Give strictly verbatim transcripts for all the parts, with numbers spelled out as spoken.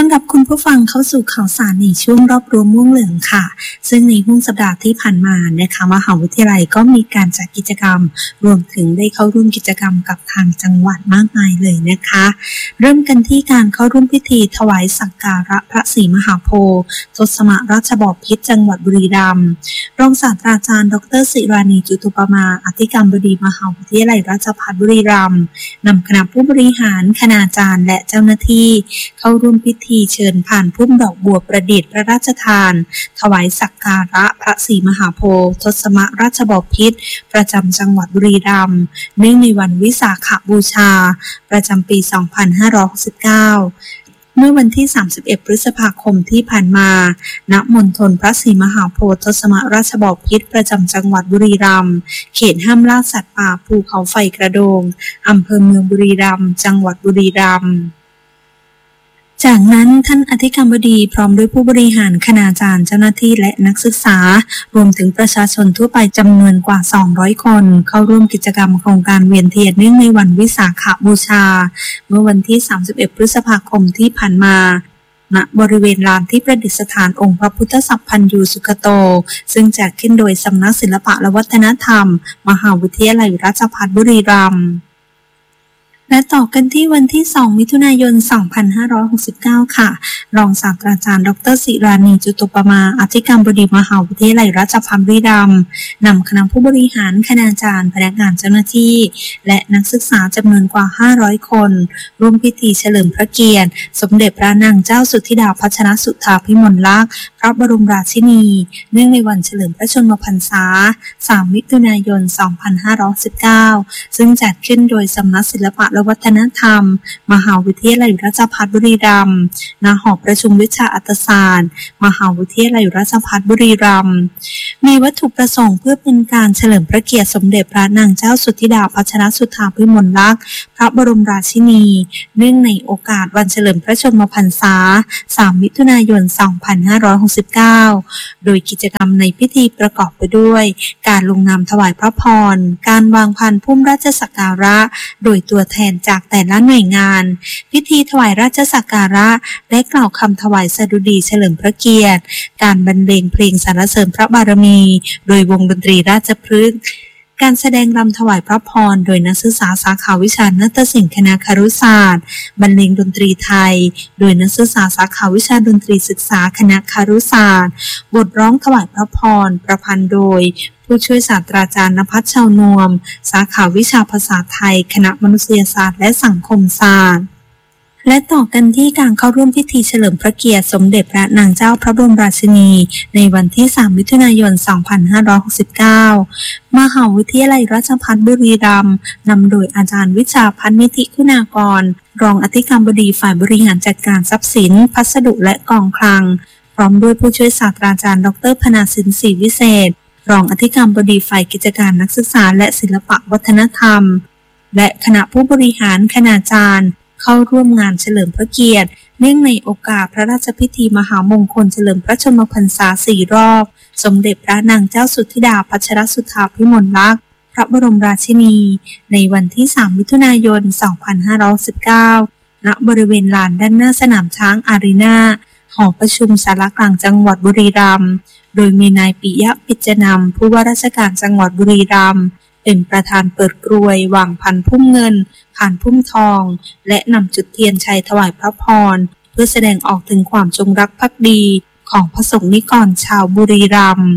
รับคุณผู้ฟังเข้าสู่ข่าวสารในช่วงรอบรู้ม่วงเหลืองค่ะซึ่งในห่วงสัปดาห์ที่ผ่านมานะคะมหาวิทยาลัยก็มีการจัดกิจกรรมรวมถึงได้เข้าร่วมกิจกรรมกับทางจังหวัดมากมายเลยนะคะเริ่มกันที่การเข้าร่วมพิธีถวายสักการะพระศรีมหาโพธิ์ทศมราชบพิตรจังหวัดบุรีรัมย์รองศาสตราจารย์ดรศิรานีจุตุปมาอธิการบดีมหาวิทยาลัยราชภัฏบุรีรัมย์นำคณะผู้บริหารคณาจารย์และเจ้าหน้าที่เข้าร่วมพิธีเชิญผ่านพุ่มดอกบัวประดิษฐ์พระราชทานถวายสักการะพระศรีมหาโพธิ์ทศมราชบพิตรประจำจังหวัดบุรีรัมย์เนื่องในวันวิสาขบูชาประจำปี สองพันห้าร้อยหกสิบเก้า เมื่อวันที่ สามสิบเอ็ด พฤษภาคมที่ผ่านมาณมณฑลพระศรีมหาโพธิ์ทศมราชบพิตรประจำจังหวัดบุรีรัมย์เขตห้ามล่าสัตว์ป่าภูเขาไฟกระโดงอำเภอเมืองบุรีรัมย์จังหวัดบุรีรัมย์จากนั้นท่านอธิการบดีพร้อมด้วยผู้บริหารคณาจารย์เจ้าหน้าที่และนักศึกษารวมถึงประชาชนทั่วไปจำนวนกว่าสองร้อยคนเข้าร่วมกิจกรรมโครงการเวียนเทียนเนื่องในวันวิสาขบูชาเมื่อวันที่ สามสิบเอ็ด พฤษภาคมที่ผ่านมาณบริเวณลานที่ประดิษฐานองค์พระพุทธสัพพันยูสุขโตซึ่งจัดขึ้นโดยสำนักศิลปะและวัฒนธรรมมหาวิทยาลัยราชภัฏบุรีรัมย์และต่อกันที่วันที่ สอง มิถุนายน สองพันห้าร้อยหกสิบเก้า ค่ะ รองศาสตราจารย์ดรศิรานีจุตุปมาอธิการบดีมหาวิทยาลัยราชภัฏบุรีรัมย์นำคณะผู้บริหารคณาจารย์พนักงานเจ้าหน้าที่และนักศึกษาจำนวนกว่าห้าร้อยคนร่วมพิธีเฉลิมพระเกียรติสมเด็จพระนางเจ้าสุทธิดาพัชรสุทธาภิมลลักษณ์พระบรมราชินีเนื่องในวันเฉลิมพระชนมพรรษา สาม มิถุนายน สองพันห้าร้อยสิบเก้า ซึ่งจัดขึ้นโดยสำนักศิลปะและวัฒนธรรมมหาวิทยาลัยราชภัฏบุรีรัมย์ณหอประชุมวิชาอัตศาสตร์มหาวิทยาลัยราชภัฏบุรีรัมย์มีวัตถุประสงค์เพื่อเป็นการเฉลิมพระเกียรติสมเด็จพระนางเจ้าสุทธิดาพัชรสุทธาภิมลลักษณ์พระบรมราชินีเนื่องในโอกาสวันเฉลิมพระชนมพรรษา สาม มิถุนายน สองพันห้าร้อยหกสิบเก้า โดยกิจกรรมในพิธีประกอบไปด้วยการลงนามถวายพระพรการวางพานพุ่มราชสักการะโดยตัวแทนจากแต่ละหน่วยงานพิธีถวายราชสักการะและกล่าวคำถวายสดุดีเฉลิมพระเกียรติการบรรเลงเพลงสรรเสริญพระบารมีโดยวงดนตรีราชพฤกษ์การแสดงรำถวายพระพรโดยนักศึกษาสาขาวิชานาฏศิลป์คณะครุศาสตร์บรรเลงดนตรีไทยโดยนักศึกษาสาขาวิชาดนตรีศึกษาคณะครุศาสตร์บทร้องถวายพระพรประพันธ์โดยผู้ช่วยศาสตราจารย์ณภัสชาวนวมสาขาวิชาภาษาไทยคณะมนุษยศาสตร์และสังคมศาสตร์และต่อกันที่การเข้าร่วมพิธีเฉลิมพระเกียรติสมเด็จพระนางเจ้าพระบรมราชินีในวันที่ สาม มิถุนายน สองพันห้าร้อยหกสิบเก้า มหาวิทยาลัยราชภัฏบุรีรัมย์นำโดยอาจารย์วิชาพันนิธิคุณากรรองอธิการบดีฝ่ายบริหารจัดการทรัพย์สินพัสดุและกองคลังพร้อมด้วยผู้ช่วยศาสตราจารย์ดรพนาสินศรีวิเศษรองอธิการบดีฝ่ายกิจการนักศึกษาและศิลปวัฒนธรรมและคณะผู้บริหารคณาจารย์เข้าร่วมงานเฉลิมพระเกียรติเนื่องในโอกาสพระราชพิธีมหามงคลเฉลิมพระชนมพรรษาสี่รอบสมเด็จพระนางเจ้าสุทธิดาพัชรสุทธาภิมลลักษณ์พระบรมราชินีในวันที่ สาม มิถุนายน สองพันห้าร้อยสิบเก้า ณ บริเวณลานด้านหน้าสนามช้างอารีนาหอประชุมสารกลางจังหวัดบุรีรัมย์โดยมีนายปิยะปิจนำผู้ว่าราชการจังหวัดบุรีรัมย์เป็นประธานเปิดกรวยวางพันพุ่มเงินผ่านพุ่มทองและนำจุดเทียนชัยถวายพระพรเพื่อแสดงออกถึงความจงรักภักดีของพระสงฆ์นิกรชาวบุรีรัมย์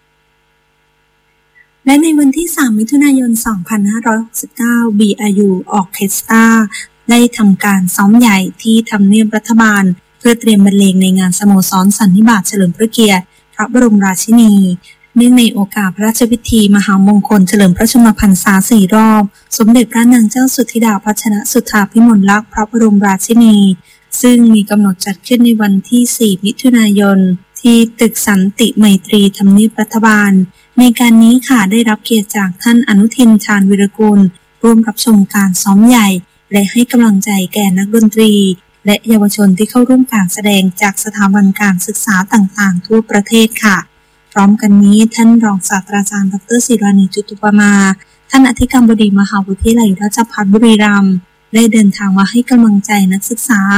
และในวันที่ สาม มิถุนายน สองพันห้าร้อยหกสิบเก้า บี อาร์ ยู Orchestra ได้ทำการซ้อมใหญ่ที่ทำเนียบรัฐบาลเพื่อเตรียมบรรเลงในงานสโมสรสันนิบาตเฉลิมพระเกียรติพระบรมราชินีเนื่องในโอกาสพระราชพิธีมหามงคลเฉลิมพระชนมพรรษาสี่รอบสมเด็จพระนางเจ้าสุทธิดาพัชรสุทธาภิมลลักษณ์พระบรมราชินีซึ่งมีกำหนดจัดขึ้นในวันที่ สี่ มิถุนายนที่ตึกสันติไมตรีทำเนียบรัฐบาลในการนี้ค่ะได้รับเกียรติจากท่านอนุทินชาญวิรกูลร่วมรับชมการซ้อมใหญ่และให้กำลังใจแก่นักดนตรีและเยาวชนที่เข้าร่วมการแสดงจากสถาบันการศึกษาต่างๆทั่วประเทศค่ะพร้อมกันนี้ท่านรองศาสตราจารย์ดรศิรานีจุตุปมาท่านอธิการบดีมหาวิทยาลัยราชภัฏบุรีรัมย์ได้เดินทางมาให้กำลังใจนักศึกษา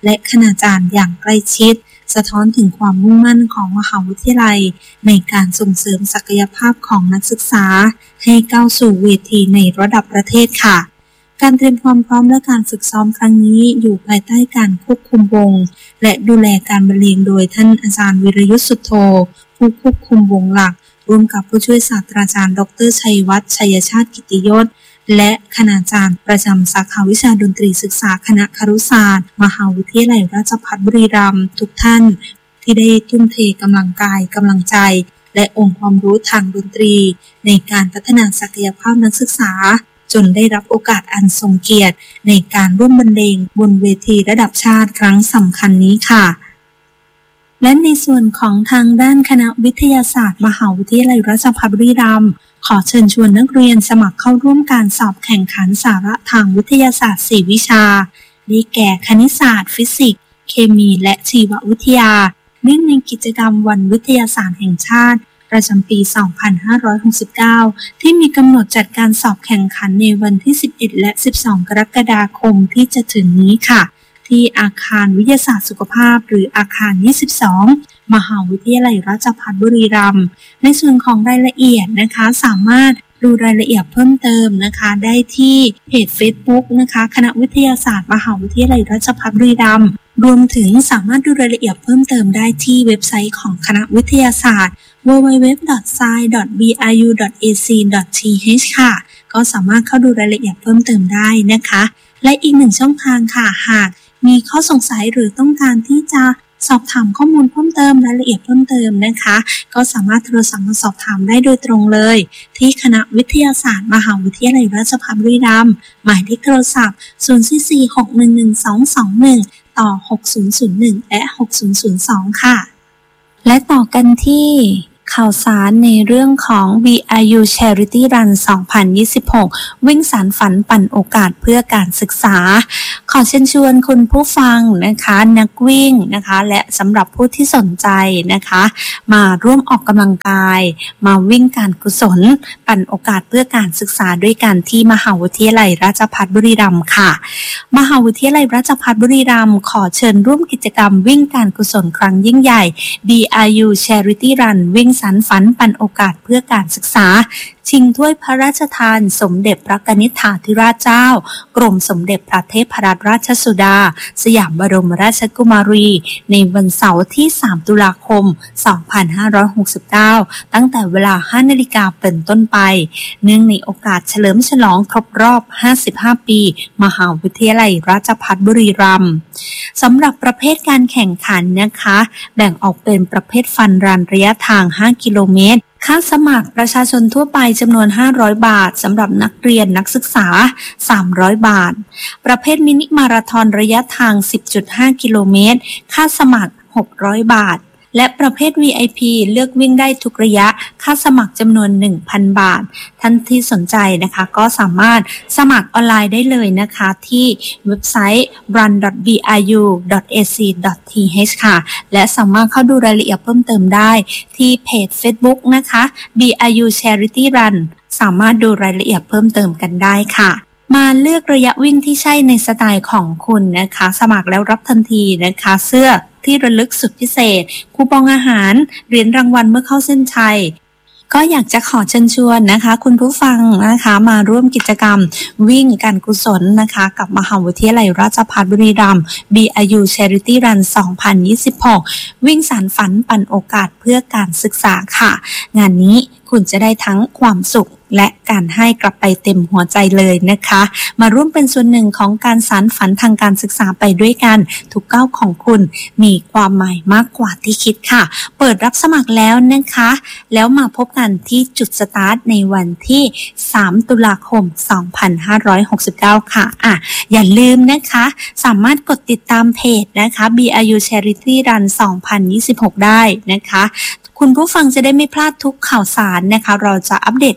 และคณาจารย์อย่างใกล้ชิดสะท้อนถึงความมุ่งมั่นของมหาวิทยาลัยในการส่งเสริมศักยภาพของนักศึกษาให้ก้าวสู่เวทีในระดับประเทศค่ะการเตรียมความพร้อมและการฝึกซ้อมครั้งนี้อยู่ภายใต้การควบคุมวงและดูแลการบรรเลงโดยท่านอาจารย์วิรยุทธสุทโธผู้ควบคุมวงหลักร่วมกับผู้ช่วยศาสตราจารย์ดรชัยวัฒน์ชัยชาติกิติยศและคณาจารย์ประจำสาขาวิชาดนตรีศึกษาคณะครุศาสตร์มหาวิทยาลัยราชภัฏบุรีรัมย์ทุกท่านที่ได้ทุ่มเทกำลังกายกำลังใจและองค์ความรู้ทางดนตรีในการพัฒนาศักยภาพนักศึกษาจนได้รับโอกาสอันทรงเกียรติในการร่วมบรรเลงบนเวทีระดับชาติครั้งสำคัญนี้ค่ะและในส่วนของทางด้านคณะวิทยาศาสตร์มหาวิทยาลัยราชภัฏบุรีรัมย์ขอเชิญชวนนักเรียนสมัครเข้าร่วมการสอบแข่งขันสาระทางวิทยาศาสตร์สี่วิชาได้แก่คณิตศาสตร์ฟิสิกส์เคมีและชีววิทยาเนื่องในกิจกรรมวันวิทยาศาสตร์แห่งชาติประจำปี สองพันห้าร้อยหกสิบเก้า ที่มีกำหนดจัดการสอบแข่งขันในวันที่ สิบเอ็ด และ สิบสอง กรกฎาคมที่จะถึงนี้ค่ะที่อาคารวิทยาศาสตร์สุขภาพหรืออาคาร ยี่สิบสอง มหาวิทยาลัยราชภัฏบุรีรัมย์ในส่วนของรายละเอียดนะคะสามารถดูรายละเอียดเพิ่มเติมนะคะได้ที่เพจ Facebook นะคะคณะวิทยาศาสตร์มหาวิทยาลัยราชภัฏบุรีรัมย์รวมถึงสามารถดูรายละเอียดเพิ่มเติมได้ที่เว็บไซต์ของคณะวิทยาศาสตร์ ดับเบิลยู ดับเบิลยู ดับเบิลยู ดอท ไซ ดอท บี อาร์ ยู ดอท เอ ซี ดอท ที เอช ค่ะก็สามารถเข้าดูรายละเอียดเพิ่มเติมได้นะคะและอีกหนึ่งช่องทางค่ะหากมีข้อสงสัยหรือต้องการที่จะสอบถามข้อมูลเพิ่มเติมรายละเอียดเพิ่มเติมนะคะก็สามารถโทรศัพท์มาสอบถามได้โดยตรงเลยที่คณะวิทยาศาสตร์มหาวิทยาลัยราชภัฏบุรีรัมย์หมายเลขโทรศัพท์ศูนย์ สี่ สี่ หก หนึ่ง หนึ่ง สอง สอง หนึ่งต่อหกศูนย์ศูนย์หนึ่งและหกศูนย์ศูนย์สองค่ะและต่อกันที่ข่าวสารในเรื่องของ วี อาร์ ยู Charity Run สองพันยี่สิบหก วิ่งสานฝันปั่นโอกาสเพื่อการศึกษาขอเชิญชวนคุณผู้ฟังนะคะนักวิ่งนะคะและสำหรับผู้ที่สนใจนะคะมาร่วมออกกำลังกายมาวิ่งการกุศลปั่นโอกาสเพื่อการศึกษาด้วยกันที่มหาวิทยาลัยราชภัฏบุรีรัมย์ค่ะมหาวิทยาลัยราชภัฏบุรีรัมย์ขอเชิญร่วมกิจกรรมวิ่งการกุศลครั้งยิ่งใหญ่ วี อาร์ ยู Charity Run วิ่งสานฝันปั่นโอกาสเพื่อการศึกษาชิงถ้วยพระราชทานสมเด็จพระกนิษฐาธิราชเจ้ากรมสมเด็จพระเทพรัตนราชสุดาสยามบรมราชกุมารีในวันเสาร์ที่สามตุลาคมสองพันห้าร้อยหกสิบเก้าตั้งแต่เวลา ห้านาฬิกาเป็นต้นไปเนื่องในโอกาสเฉลิมฉลองครบรอบห้าสิบห้าปีมหาวิทยาลัยราชภัฏบุรีรัมย์สำหรับประเภทการแข่งขันนะคะแบ่งออกเป็นประเภทฟันรันระยะทางห้ากิโลเมตรค่าสมัครประชาชนทั่วไปจำนวนห้าร้อยบาทสำหรับนักเรียนนักศึกษาสามร้อยบาทประเภทมินิมาราธอนระยะทาง สิบจุดห้ากิโลเมตรค่าสมัครหกร้อยบาทและประเภท วี ไอ พี เลือกวิ่งได้ทุกระยะค่าสมัครจำนวน หนึ่งพัน บาทท่านที่สนใจนะคะก็สามารถสมัครออนไลน์ได้เลยนะคะที่เว็บไซต์ รัน ดอท บี อาร์ ยู ดอท เอ ซี ดอท ที เอช ค่ะและสามารถเข้าดูรายละเอียดเพิ่มเติมได้ที่เพจ Facebook นะคะ วี อาร์ ยู Charity Run สามารถดูรายละเอียดเพิ่มเติมกันได้ค่ะมาเลือกระยะวิ่งที่ใช่ในสไตล์ของคุณนะคะสมัครแล้วรับทันทีนะคะเสื้อที่ระลึกสุดพิเศษคูปองอาหารเหรียญรางวัลเมื่อเข้าเส้นชัยก็อยากจะขอเชิญชวนนะคะคุณผู้ฟังนะคะมาร่วมกิจกรรมวิ่งการกุศลนะคะกับมหาวิทยาลัยราชภัฏบุรีรัมย์ วี อาร์ ยู Charity Run สองพันยี่สิบหกวิ่งสานฝันปั่นโอกาสเพื่อการศึกษาค่ะงานนี้คุณจะได้ทั้งความสุขและการให้กลับไปเต็มหัวใจเลยนะคะมาร่วมเป็นส่วนหนึ่งของการสานฝันทางการศึกษาไปด้วยกันทุกก้าวของคุณมีความหมายมากกว่าที่คิดค่ะเปิดรับสมัครแล้วนะคะแล้วมาพบกันที่จุดสตาร์ทในวันที่สามตุลาคมสองพันห้าร้อยหกสิบเก้าค่ะอ่ะอย่าลืมนะคะสามารถกดติดตามเพจนะคะ วี อาร์ ยู Charity Run สองพันยี่สิบหกได้นะคะคุณผู้ฟังจะได้ไม่พลาดทุกข่าวสารนะคะเราจะอัปเดตกิจกรรม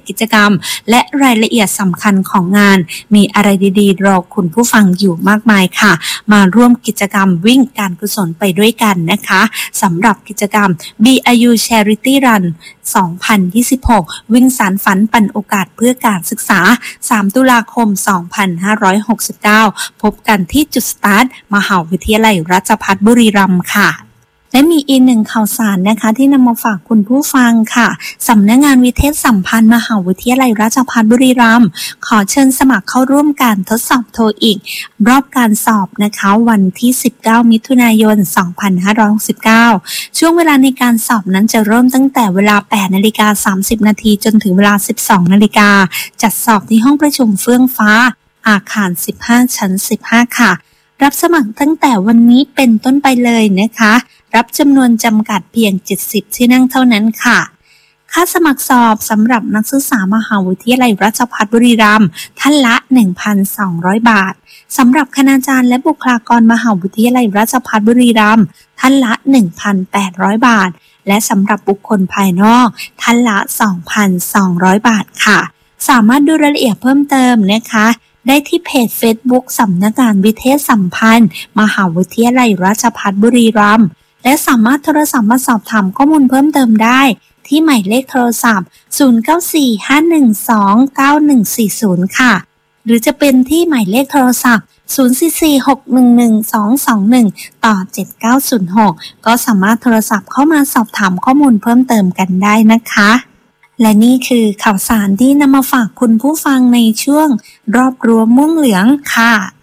มย์และรายละเอียดสำคัญของงานมีอะไรดีๆรอคุณผู้ฟังอยู่มากมายค่ะมาร่วมกิจกรรมวิ่งการกุศลไปด้วยกันนะคะสำหรับกิจกรรม บี อาร์ ยู Charity Run สองพันยี่สิบหก วิ่งสานฝันปันโอกาสเพื่อการศึกษาสามตุลาคมสองพันห้าร้อยหกสิบเก้าพบกันที่จุดสตาร์ทมหาวิทยาลัยราชภัฏบุรีรัมย์ค่ะและมีอีกหนึ่งข่าวสารนะคะที่นำมาฝากคุณผู้ฟังค่ะสำนักงานวิเทศสัมพันธ์มหาวิทยาลัยราชภัฏบุรีรัมย์ขอเชิญสมัครเข้าร่วมการทดสอบโทอีกรอบการสอบนะคะวันที่สิบเก้ามิถุนายนสองพันห้าร้อยหกสิบเก้าช่วงเวลาในการสอบนั้นจะเริ่มตั้งแต่เวลา แปดนาฬิกาสามสิบนาทีจนถึงเวลา สิบสองนาฬิกาจัดสอบที่ห้องประชุมเฟื่องฟ้าอาคารสิบห้าชั้นสิบห้าค่ะรับสมัครตั้งแต่วันนี้เป็นต้นไปเลยนะคะรับจำนวนจำกัดเพียงเจ็ดสิบที่นั่งเท่านั้นค่ะค่าสมัครสอบสำหรับนักศึกษามหาวิทยาลัยราชภัฏบุรีรัมย์ท่านละ หนึ่งพันสองร้อย บาทสำหรับคณาจารย์และบุคลากรมหาวิทยาลัยราชภัฏบุรีรัมย์ท่านละ หนึ่งพันแปดร้อย บาทและสำหรับบุคคลภายนอกท่านละ สองพันสองร้อย บาทค่ะสามารถดูรายละเอียดเพิ่มเติมนะคะได้ที่เพจ Facebook สำนักงานวิเทศสัมพันธ์มหาวิทยาลัยราชภัฏบุรีรัมย์และสามารถโทรศัพท์มาสอบถามข้อมูลเพิ่มเติมได้ที่หมายเลขโทรศัพท์ศูนย์ เก้า สี่ ห้า หนึ่ง สอง เก้า หนึ่ง สี่ ศูนย์ค่ะหรือจะเป็นที่หมายเลขโทรศัพท์ศูนย์ สี่ สี่ หก หนึ่ง หนึ่ง สอง สอง หนึ่งต่อเจ็ดเก้าศูนย์หกก็สามารถโทรศัพท์เข้ามาสอบถามข้อมูลเพิ่มเติมกันได้นะคะและนี่คือข่าวสารที่นำมาฝากคุณผู้ฟังในช่วงรอบรั้วม่วงเหลืองค่ะ